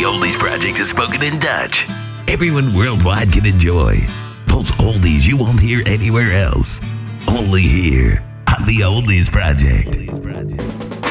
The Oldies Project is spoken in Dutch. Everyone worldwide can enjoy. Those oldies you won't hear anywhere else. Only here on The Oldies Project.